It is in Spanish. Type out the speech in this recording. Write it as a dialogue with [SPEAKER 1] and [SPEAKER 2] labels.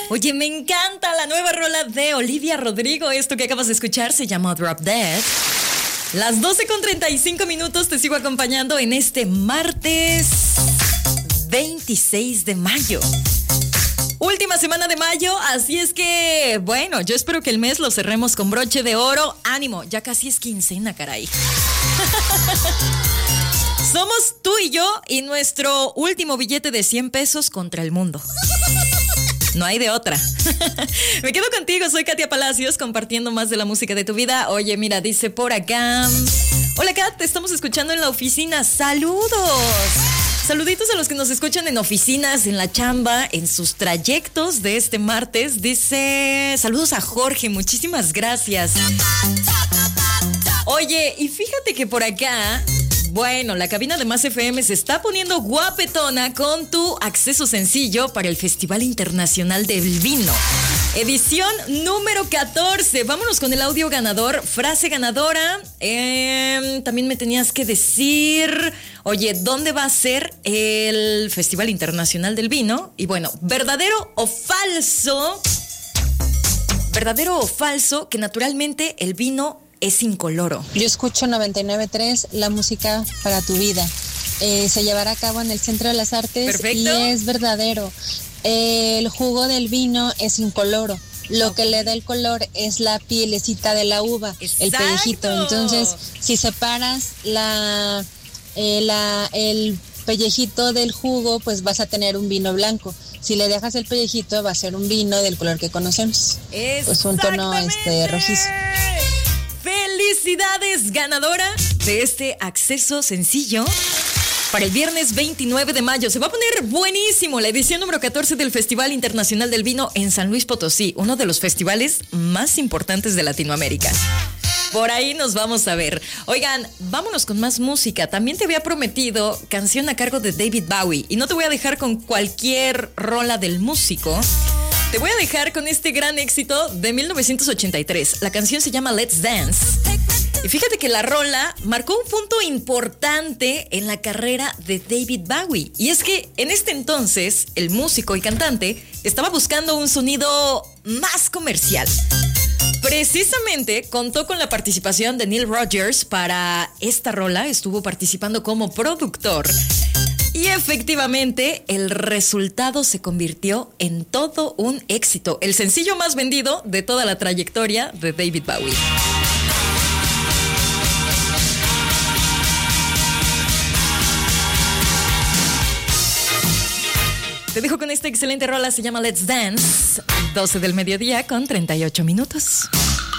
[SPEAKER 1] Oye, me encanta la nueva rola de Olivia Rodrigo. Esto que acabas de escuchar se llama Drop Dead. Las 12:35 te sigo acompañando en este martes 26 de mayo. Última semana de mayo, así es que, bueno, yo espero que el mes lo cerremos con broche de oro. Ánimo, ya casi es quincena, caray. Somos tú y yo y nuestro último billete de 100 pesos contra el mundo. No hay de otra. Me quedo contigo, soy Katia Palacios, compartiendo más de la música de tu vida. Oye, mira, dice por acá: hola Kat, te estamos escuchando en la oficina. ¡Saludos! Saluditos a los que nos escuchan en oficinas, en la chamba, en sus trayectos de este martes. Dice, saludos a Jorge, muchísimas gracias. Oye, y fíjate que por acá, bueno, la cabina de Más FM se está poniendo guapetona con tu acceso sencillo para el Festival Internacional del Vino. Edición número 14. Vámonos con el audio ganador, frase ganadora. También me tenías que decir, oye, ¿dónde va a ser el Festival Internacional del Vino? Y bueno, ¿verdadero o falso? ¿Verdadero o falso que naturalmente el vino es incoloro?
[SPEAKER 2] Yo escucho 99.3, la música para tu vida. Se llevará a cabo en el Centro de las Artes.
[SPEAKER 1] Perfecto.
[SPEAKER 2] Y es verdadero. El jugo del vino es incoloro. Lo que le da el color es la pielecita de la uva,
[SPEAKER 1] ¡exacto!
[SPEAKER 2] El pellejito. Entonces, si separas el pellejito del jugo, pues vas a tener un vino blanco. Si le dejas el pellejito, va a ser un vino del color que conocemos. Pues un tono rojizo.
[SPEAKER 1] ¡Felicidades, ganadora de este acceso sencillo! Para el viernes 29 de mayo se va a poner buenísimo la edición número 14 del Festival Internacional del Vino en San Luis Potosí, uno de los festivales más importantes de Latinoamérica. Por ahí nos vamos a ver. Oigan, vámonos con más música. También te había prometido canción a cargo de David Bowie y no te voy a dejar con cualquier rola del músico. Te voy a dejar con este gran éxito de 1983. La canción se llama Let's Dance. Y fíjate que la rola marcó un punto importante en la carrera de David Bowie. Y es que en este entonces, el músico y cantante estaba buscando un sonido más comercial. Precisamente contó con la participación de Neil Rogers para esta rola. Estuvo participando como productor. Y efectivamente, el resultado se convirtió en todo un éxito. El sencillo más vendido de toda la trayectoria de David Bowie. Te dejo con esta excelente rola, se llama Let's Dance. 12 del mediodía con 38 minutos.